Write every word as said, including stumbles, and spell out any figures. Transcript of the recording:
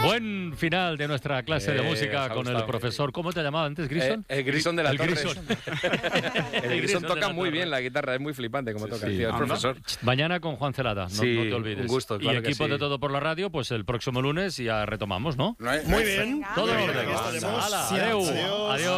Buen final de nuestra clase de Eh, música con el profesor. ¿Cómo te llamaba antes, Grison? Eh, el Grison de la el Torre. Grison. el el Grison de toca la muy Torre. bien la guitarra, es muy flipante como Sí, toca, sí. tío, el Anda. profesor. Mañana con Juan Celada, no, Sí, no te olvides. un gusto, claro y que equipo sí. de Todo por la Radio, pues el próximo lunes ya retomamos, ¿no? No hay- Muy bien. Todo en Muy orden. bien, aquí estaremos. Hala, Sí, adeu. adiós. Adiós.